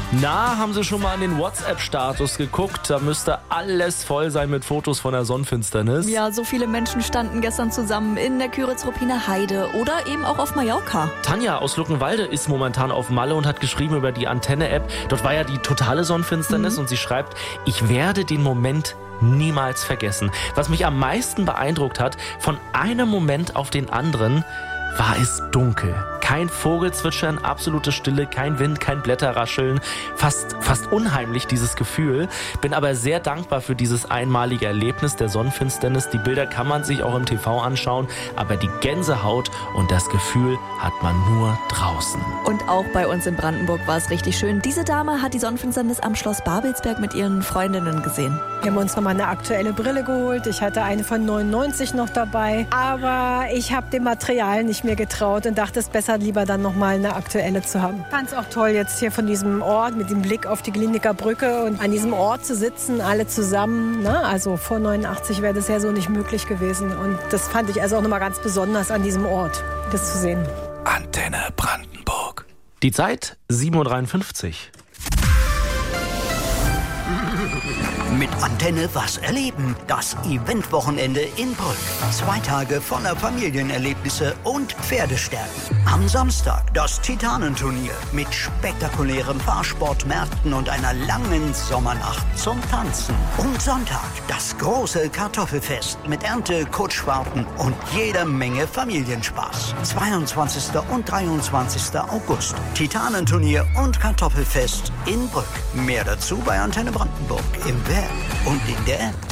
Na, haben Sie schon mal an den WhatsApp-Status geguckt? Da müsste alles voll sein mit Fotos von der Sonnenfinsternis. Ja, so viele Menschen standen gestern zusammen in der Küritz-Ruppiner Heide oder eben auch auf Mallorca. Tanja aus Luckenwalde ist momentan auf Malle und hat geschrieben über die Antenne-App. Dort war ja die totale Sonnenfinsternis und sie schreibt, ich werde den Moment niemals vergessen. Was mich am meisten beeindruckt hat, von einem Moment auf den anderen war es dunkel. Kein Vogelzwitschern, absolute Stille, kein Wind, kein Blätterrascheln. Fast unheimlich, dieses Gefühl. Bin aber sehr dankbar für dieses einmalige Erlebnis der Sonnenfinsternis. Die Bilder kann man sich auch im TV anschauen, aber die Gänsehaut und das Gefühl hat man nur draußen. Und auch bei uns in Brandenburg war es richtig schön. Diese Dame hat die Sonnenfinsternis am Schloss Babelsberg mit ihren Freundinnen gesehen. Wir haben uns nochmal eine aktuelle Brille geholt. Ich hatte eine von 99 noch dabei. Aber ich habe dem Material nicht mehr getraut und dachte, es ist besser, lieber dann nochmal eine aktuelle zu haben. Ich fand es auch toll, jetzt hier von diesem Ort mit dem Blick auf die Gliniker Brücke und an diesem Ort zu sitzen, alle zusammen. Ne? Also vor 89 wäre das ja so nicht möglich gewesen. Und das fand ich also auch nochmal ganz besonders an diesem Ort, das zu sehen. Antenne Brandenburg. Die Zeit 7:53 Uhr. Mit Antenne was erleben. Das Eventwochenende in Brück. 2 Tage voller Familienerlebnisse und Pferdestärken. Am Samstag das Titanenturnier mit spektakulären Fahrsportmärkten und einer langen Sommernacht zum Tanzen. Und Sonntag das große Kartoffelfest mit Ernte, Kutschfahrten und jede Menge Familienspaß. 22. und 23. August. Titanenturnier und Kartoffelfest in Brück. Mehr dazu bei Antenne Brandenburg im Web und in der App.